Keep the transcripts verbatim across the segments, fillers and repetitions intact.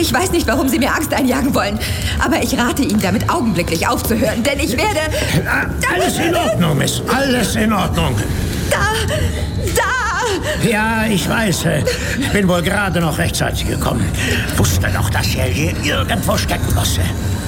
Ich weiß nicht, warum Sie mir Angst einjagen wollen, aber ich rate Ihnen damit augenblicklich aufzuhören, denn ich werde... Alles in Ordnung, Miss. Alles in Ordnung. Da, da! Ja, ich weiß. Ich bin wohl gerade noch rechtzeitig gekommen. Wusste doch, dass er hier irgendwo stecken musste.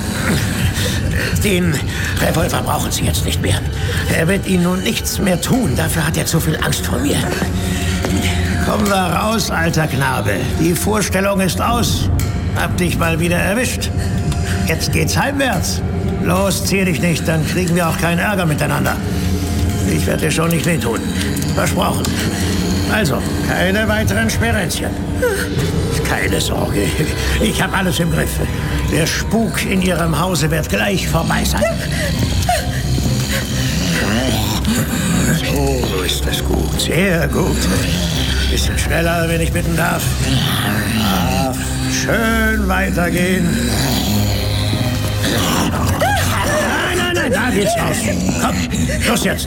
Den Revolver brauchen Sie jetzt nicht mehr. Er wird Ihnen nun nichts mehr tun. Dafür hat er zu viel Angst vor mir. Komm da raus, alter Knabe. Die Vorstellung ist aus. Hab dich mal wieder erwischt. Jetzt geht's heimwärts. Los, zieh dich nicht, dann kriegen wir auch keinen Ärger miteinander. Ich werde dir schon nicht wehtun. Versprochen. Also, keine weiteren Sperenzchen. Keine Sorge. Ich habe alles im Griff. Der Spuk in Ihrem Hause wird gleich vorbei sein. So ist es gut. Sehr gut. Bisschen schneller, wenn ich bitten darf. Ah, schön weitergehen. Nein, nein, nein, da geht's raus. Komm, los jetzt.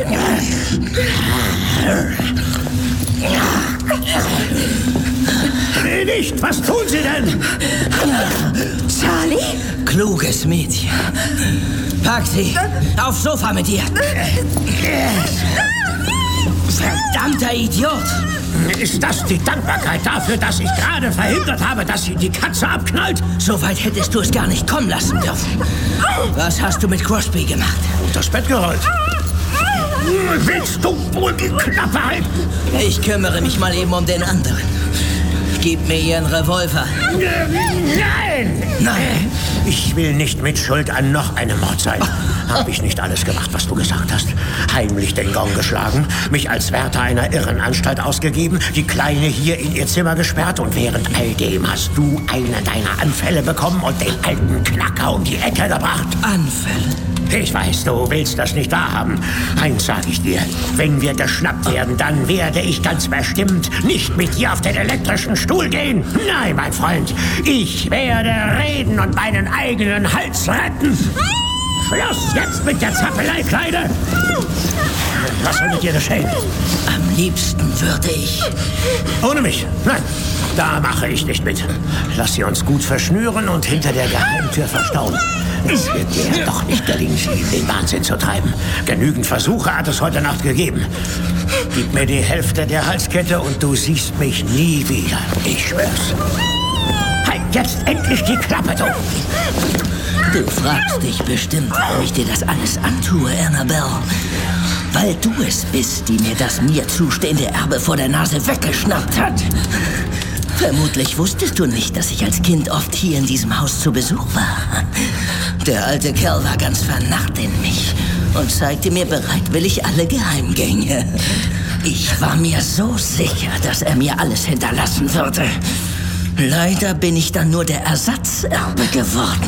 Nee, nicht. Was tun Sie denn? Charlie? Kluges Mädchen. Pack sie. Aufs Sofa mit ihr. Verdammter Idiot. Ist das die Dankbarkeit dafür, dass ich gerade verhindert habe, dass sie die Katze abknallt? So weit hättest du es gar nicht kommen lassen dürfen. Was hast du mit Crosby gemacht? Das Bett gerollt. Willst du wohl die Klappe halten? Ich kümmere mich mal eben um den anderen. Gib mir Ihren Revolver. Nein! Nein! Ich will nicht mit Schuld an noch einem Mord sein. Habe ich nicht alles gemacht, was du gesagt hast? Heimlich den Gong geschlagen, mich als Wärter einer Irrenanstalt ausgegeben, die Kleine hier in ihr Zimmer gesperrt und während all dem hast du eine deiner Anfälle bekommen und den alten Knacker um die Ecke gebracht. Anfälle? Ich weiß, du willst das nicht wahrhaben. Eins sag ich dir. Wenn wir geschnappt werden, dann werde ich ganz bestimmt nicht mit dir auf den elektrischen Stuhl gehen. Nein, mein Freund. Ich werde reden und meinen eigenen Hals retten. Schluss jetzt mit der Zappelei, Kleine. Was soll mit dir geschehen? Am liebsten würde ich... Ohne mich? Nein, da mache ich nicht mit. Lass sie uns gut verschnüren und hinter der Geheimtür verstauen. Es wird dir doch nicht gelingen, sie in den Wahnsinn zu treiben. Genügend Versuche hat es heute Nacht gegeben. Gib mir die Hälfte der Halskette und du siehst mich nie wieder. Ich schwör's. Halt jetzt endlich die Klappe, du! Du fragst dich bestimmt, warum ich dir das alles antue, Annabelle. Weil du es bist, die mir das mir zustehende Erbe vor der Nase weggeschnappt hat. Vermutlich wusstest du nicht, dass ich als Kind oft hier in diesem Haus zu Besuch war. Der alte Kerl war ganz vernarrt in mich und zeigte mir bereitwillig alle Geheimgänge. Ich war mir so sicher, dass er mir alles hinterlassen würde. Leider bin ich dann nur der Ersatzerbe geworden.